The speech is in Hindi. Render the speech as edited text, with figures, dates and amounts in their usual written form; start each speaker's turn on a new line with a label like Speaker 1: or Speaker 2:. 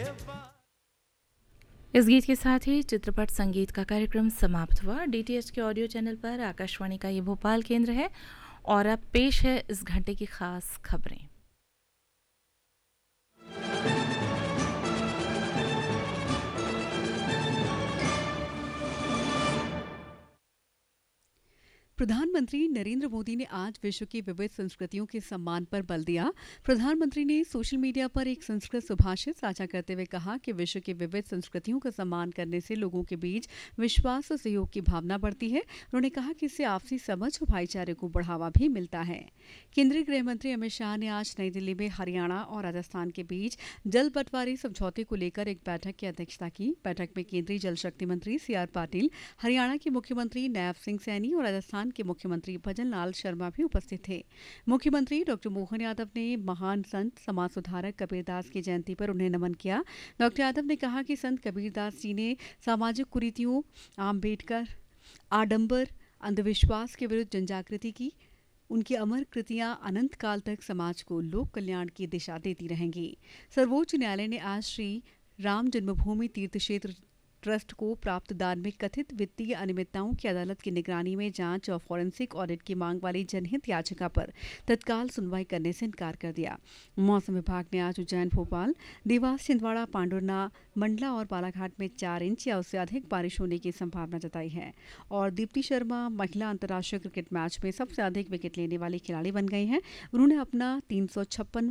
Speaker 1: इस गीत के साथ ही चित्रपट संगीत का कार्यक्रम समाप्त हुआ। डीटीएच के ऑडियो चैनल पर आकाशवाणी का ये भोपाल केंद्र है और अब पेश है इस घंटे की खास खबरें।
Speaker 2: प्रधानमंत्री नरेंद्र मोदी ने आज विश्व की विविध संस्कृतियों के सम्मान पर बल दिया। प्रधानमंत्री ने सोशल मीडिया पर एक संस्कृत सुभाषित साझा करते हुए कहा कि विश्व की विविध संस्कृतियों का सम्मान करने से लोगों के बीच विश्वास और सहयोग की भावना बढ़ती है। उन्होंने कहा कि इससे आपसी समझ और भाईचारे को बढ़ावा भी मिलता है। केंद्रीय गृह मंत्री अमित शाह ने आज नई दिल्ली में हरियाणा और राजस्थान के बीच जल बंटवारे समझौते को लेकर एक बैठक की अध्यक्षता की। बैठक में केंद्रीय जल शक्ति मंत्री सी आर पाटिल, हरियाणा के मुख्यमंत्री नैब सिंह सैनी और राजस्थान के मुख्यमंत्री भजन लाल शर्मा भी उपस्थित थे। मुख्यमंत्री डॉक्टर मोहन यादव ने महान संत समाज सुधारक कबीरदास की जयंती पर उन्हें नमन किया। डॉक्टर यादव ने कहा कि संत कबीरदास जी ने सामाजिक कुरीतियों, आम्बेडकर, आडंबर, अंधविश्वास के विरुद्ध जनजागृति की। उनकी अमर कृतियां अनंत काल तक समाज को लोक कल्याण की दिशा देती रहेंगी। सर्वोच्च न्यायालय ने आज श्री राम जन्मभूमि तीर्थ क्षेत्र ट्रस्ट को प्राप्त दान में कथित वित्तीय अनियमितताओं की अदालत की निगरानी में जांच और फॉरेंसिक ऑडिट की मांग वाली जनहित याचिका पर तत्काल सुनवाई करने से इनकार कर दिया। मौसम विभाग ने आज उज्जैन, भोपाल, देवास, छिंदवाड़ा, पांडुरना, मंडला और बालाघाट में 4 इंच या उससे अधिक बारिश होने की संभावना जताई है। और दीप्ति शर्मा महिला अंतर्राष्ट्रीय क्रिकेट मैच में सबसे अधिक विकेट लेने वाली खिलाड़ी बन गई हैं। उन्होंने अपना 356